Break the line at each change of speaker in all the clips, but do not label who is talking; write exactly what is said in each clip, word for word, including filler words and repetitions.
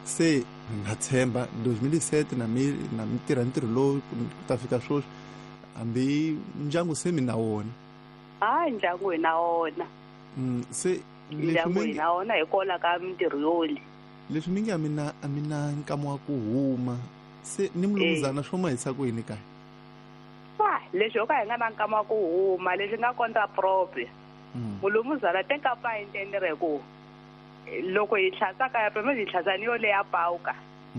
se nga tshemba dois mil e sete na mi na mi tirha ntirho lowu ku ta fika swoswi hambi ndyangu se mi na wona.
hayi ndyangu hi na wona.
Mm, se
ndyangu hi na wona hikola ka mintirho yoli
leswi mi nge a mina a mina nkama wa ku huma se ni mulumuzana swo ma hisa ku yini kaya?
ah leswi o ka hi nga na nkama wa ku huma leswi nga kontra proprio. mulumuzana teka pa hi ntendere ku loko hi tlhasa kaya pema hi tlhasani yo le ya pauka.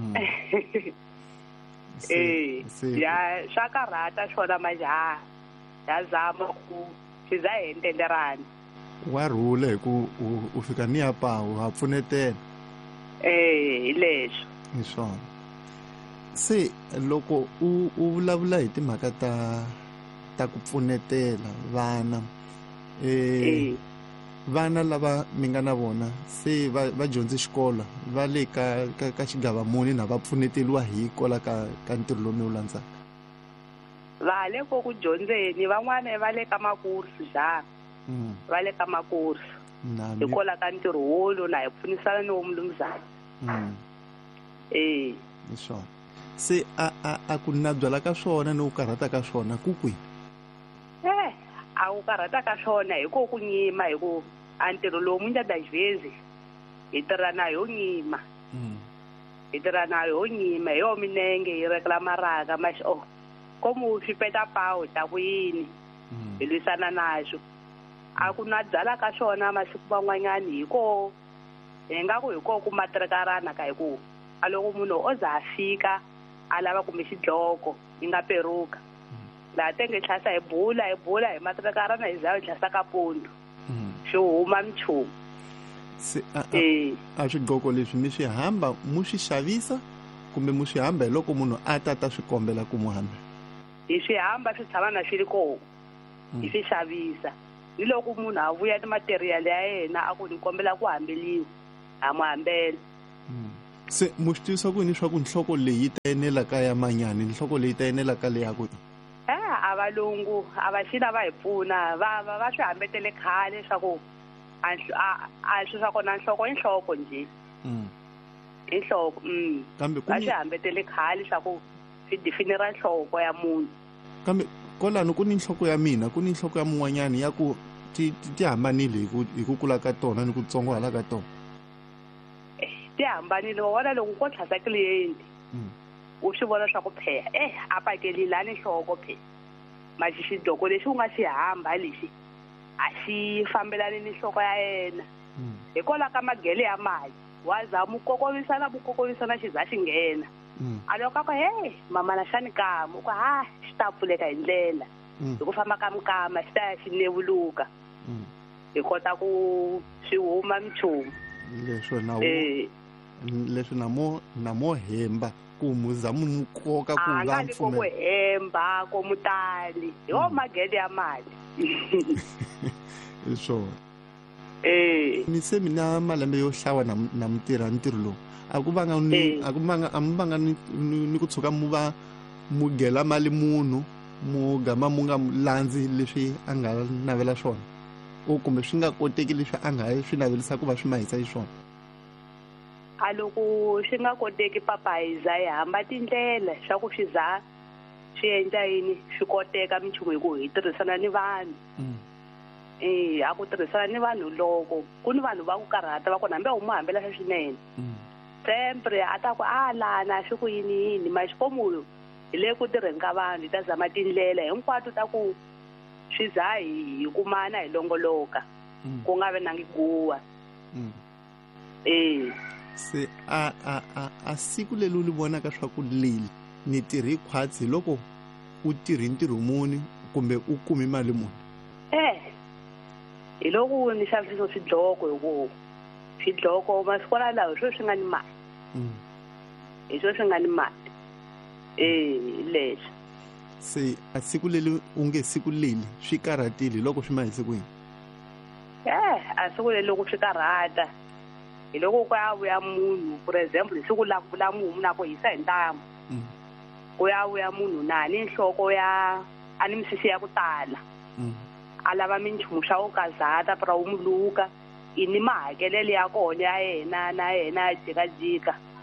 eh ya swa karhata swona majaha ya zama ku swi za hi entenderana.
wa rhula hi ku u fika ni ya pawu ha pfunetela.
eh hi leswi
hi swona. se loko u u vulavula hi timhaka ta ta ku pfunetela vana eh vana lava mi nga na vona se va va dyondze xikolo va le ka ka, ka xigavamuni na va pfuneteliwa hi kola ka ka ntirho lowu mi wu landzaka?
va le ko ku dyondzeni van'wana va le ka makursi ja va le ka makursi hikola ka ntirho wolo na hi pfunisana ni wo mulumuzana. eh
hi swona. se a a a ku na byala ka swona ni u karhata ka swona ku kwi?
eh a u karhata ka swona hi ko ku nyima hi ku a ntirho lowu munja dajvezi hi tirha na yo nyima. hi tirha na yo nyima hi yo minenge hi rekla maraka maxi oh komu swi peta pawu ta kuyini hi lwisana naswo. a ku na byala ka swona masiku van'wanyani hi ko hi nga ku hi ko ku matrekarana ka hi ku a loko munhu o za fika a lava kumbe xidloko yi nga peruka laha tenge tlhasa hi bula hi bula hi matrekarana hi za hi tlhasa ka pondo xi huma michumu.
se a a swidloko leswi mi swi hamba mu swi xavisa kumbe mu swi hamba hi loko munhu a ta ta swi kombela ku mu hamba?
hi swi hamba swi tshama na swi ri koho hi swi xavisa hi loko munhu a vuya ni materiyali ya yena a ku ni kombela ku hambeliwa ha mu hambela.
se mu swi tivisa ku yini swa ku nhloko leyi yi ta enela ka ya manyani nhloko leyi ta enela ka leya ku?
eh a valungu a va xina va hi pfuna va va va swi hambetele khale swa ku a a swi swa kona nhloko i nhloko nje. i nhloko mm
kambe
va swi hambetele khale swa ku swi definira nhloko ya munhu.
kambe kolani ku ni nhloko ya mina ku ni nhloko ya mun'wanyani ya ku ti ti hambanile hi ku hi ku kula ka tona ni ku tsongwala ka tona?
ti hambanile wa wona loko ko tlhasa client u swi vona swa ku pheya eh a pakelilani nhloko phe maxi xidloko lexi u nga xi hamba lexi a xi fambelani ni nhloko ya yena hikola ka magele ya mali wa za mu kokovisa na mu kokovisa na xi za xi nghena a loko ka he mama na xani kama ku ha xi ta pfuleka hi ndlela hi ku famba ka mukama xi ta ya xi nevuluka hi kota ku swi huma michumu.
leswo na leswi na mo na mo hemba ku muza mu koka ku va
mfumela ku hemba ko mutali hi wo magede ya mali.
so
eh
ni se mina malembe yo hlawa na na mutirha ntirho lowu a ku vanga ni a ku vanga a mu vanga ni ni ku tshuka mu va mu gela mali munhu mu gama mu nga landzi leswi a nga navela swona o kumbe swi nga koteki leswi a nga swi navelisa ku va swi mahisa hi swona?
a loko swi nga koteki papa hi za hi hamba tindlela swa ku swi za swi endla yini swi koteka minchumu hi ku hi tirhisana ni vanhu. eh a ku tirhisana ni vanhu loko ku ni vanhu va ku karhata va kona hambi u mu hambela swa swinene sempre a ta ku a lana swi ku yini yini ma xikomulo hi le ku tirheni ka vanhu hi ta zama tindlela hinkwato ta ku swi za hi kumana hi longoloka ku nga vi nangi guwa. eh
se a a a a siku leli u li vonaka swa ku leli ni tirhi khwatsi loko u tirhi ntirho muni kumbe u kumi mali muni?
eh hi loko ni xavisa swidloko hi ku swidloko masiku lawa swo swi nga ni mali hi swo swi nga ni mali eh leswi.
se a siku leli u nge siku leli swi karhatile loko swi mahise ku yini?
eh a siku leli loko swi karhata hi loko ku ya vuya munhu for example hi siku la ku vula mumu na ku hisa hi ntamu ku ya vuya munhu na ni nhloko ya a ni misisi ya ku tala a lava minchumu swa ku kazata para u muluka ini mahakelelo ya kona ya yena na yena jikajika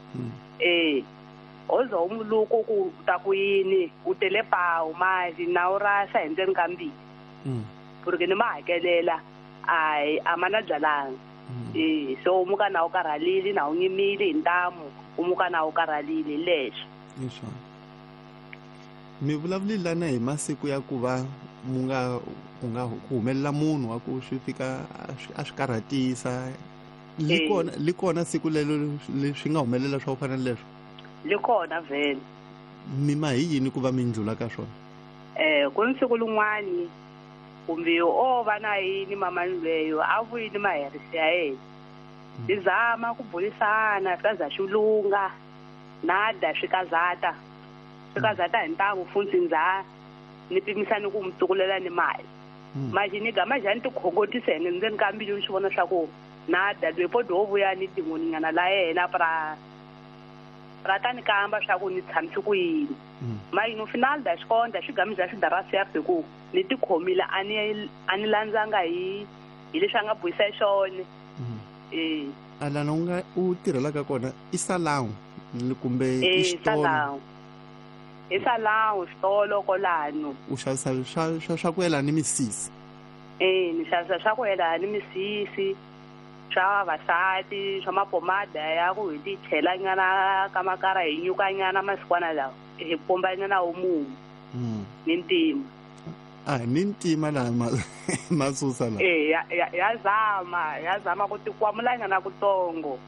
eh ozo umluko ku ta ku yini u tele pau mali na u rasa endzeni ka mbili porque ni ma hakelela ai amana byalanga eh so umuka na u karhalile na u nyimile hi ntamu umuka na u karhalile leswi
leswo mi vulavulile na hi masiku ya ku va mu nga ku nga humelela munhu wa ku swi fika a swi karhatisa li kona li kona siku lelo leswi nga humelela swa ku fana leswo
li kona vele
mi ma hi yini ku va mi ndlula ka swona
eh ku ni siku lun'wani kumbe o va na yini mama leyo a vuyini maherisi ya yena ni zama ku burisana fika za xilunga nada swikazata swikazata hi ntamu funtsi ndza ni pimisani ku mtukulela ni mali manje ni gama jani ti khongotise ndzeni ka mbilu swi vona swa ku nada lwepo do vuya ni tin'wininyana la yena para para tani kamba swa ku ni tshamisi ku yini manje no final da xikonda swi gami bya swidarasi ya ku ni ti khomile a ni a ni landzanga hi hi leswi a nga buyisa xone eh
ala na unga u tirhelaka kona i salawu kumbe
i xitolo i salawu xitolo kolano
u xavisa swa swa ku yela ni misisi
eh ni xavisa swa ku yela ni misisi swa vavasati swa mapomada ya ku hi ti chela nyana ka makara hi nyuka nyana masikwana lawa hi pomba nyana umumu ni ntima
ah ni ntima la masusa la
eh ya ya zama ya zama ku tikwamulanya na kutongo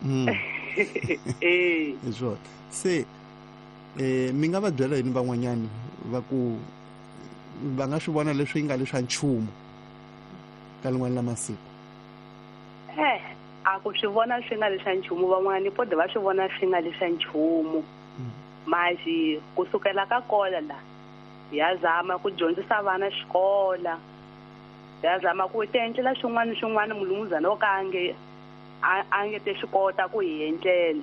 eh
iswo se eh mi nga va byela yini van'wanyani va ku va nga swi vona leswi nga leswa nchumu ka lin'wana la masiku
eh a ku swi vona swi nga leswa nchumu van'wani pode va swi vona swi nga leswa nchumu manje kusukela ka kola la ya zama ku dyondzisa vana xikola ya zama ku tendlela swin'wana swin'wana mulunguzana wo kange a nge te swi kota ku hi endlela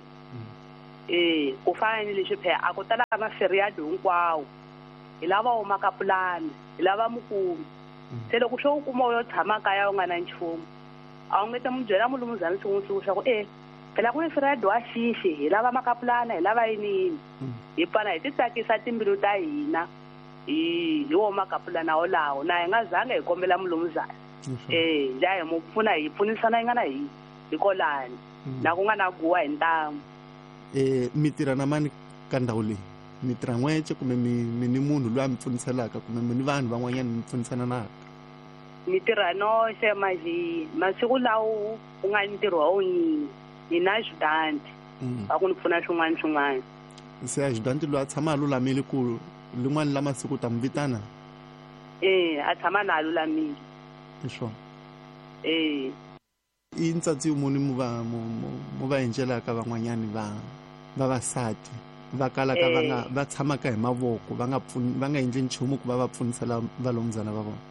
eh ku fana ni leswi phela a ku tala maferiado hinkwawo hi lava huma ka pulani hi lava mukumi se loko swo kuma yo tshama kaya u nga na nchumu a wu nge te mu byela mulunguzana swin'we swa ku eh phela ku maferiado wa xixi hi lava makapulana hi lava yini hi pana hi ti tsakisa timbilu ta hina hi hi wo makapulana wo lawo na hi nga zanga hi kombela mulunguzana eh ja hi mu pfuna hi pfunisana yi nga na hi hi kolani na ku nga na guwa hi ntamu
eh mi tirha na mani ka ndhawu leyi mi tirha n'wexe kumbe mi mi ni munhu loyi a mi pfuniselaka kumbe mi ni vanhu van'wanyana mi pfunisana naka
mi tirha noxe maji masiku lawo ku nga ntirho wa wonyini ni na ajudant va ku ni pfuna swin'wana swin'wana
se ajudant loyi a tshama a lulamile ku lin'wana la masiku ta mi vitana
eh a tshama na lulamile
hi swona
eh
i ntsatsi muni mu va mu va endlelaka van'wanyani va vavasati va kalaka va nga va tshamaka hi mavoko va nga pfuni va nga endli nchumu ku va va pfunisela valomuzana va vona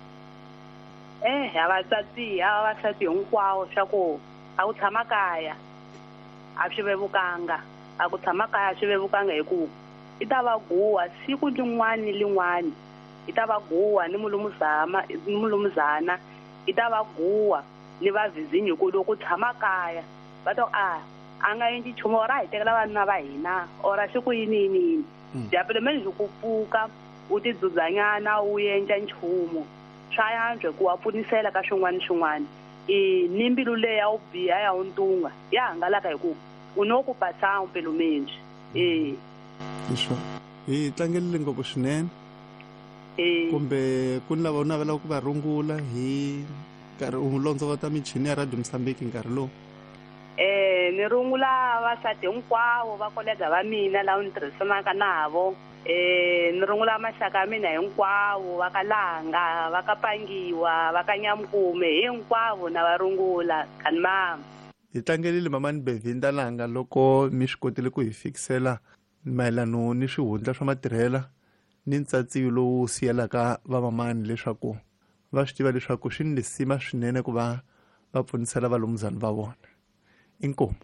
eh ya vatsatsi ya vavasati hinkwawo swa ku a ku tshama kaya a swi vevukanga a ku tshama kaya a swi vevukanga hi ku i ta va guwa siku lin'wana lin'wana i ta va guwa ni mulumuzama ni mulumuzana i ta va guwa ni va vizinyi ku loko tshama kaya va to a a nga endli nchumu ora hi tekela vanuna va hina ora siku yini yini dyapele manje ku pfuka u ti dzudzanyana u endla nchumu swa yantswe ku wa pfunisela ka swin'wana swin'wana i ni mbilu leya u biha ya untunga ya hangalaka hi ku u no ku pasanga pelo menji eh
iswo hi tlangelile ngopfu swinene
eh
kumbe ku ni lava u navela ku va rungula hi nkarhi u londzokota michini ya radio Msambiki nkarhi lowu
eh ni rungula vasati hinkwavo va kolega va mina lava ni tirhisanaka navo eh ni rungula maxaka ya mina hinkwavo va ka Langa va ka Pangiwa va ka Nyamkume hinkwavo na va rungula kani mama
hi tlangelile mamani Bevinda Langa loko mi swi kotile ku hi fikisela mayelano ni swihundla swa matirhela ni ntsatsiyo lowu siyelaka vamamani leswaku va swi tiva leswaku swi ni lisima swinene ku va va pfunisela valomuzana va vona inkomu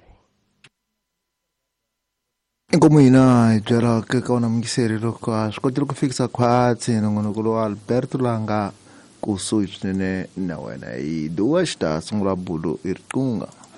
inkomu hina hi byela ka wona mungiseri loko a swi kotile ku fikisa khwatsi nongonoko lowa Alberto Langa kusuhi swinene na wena hi duwa xita sungula bulu i riqunga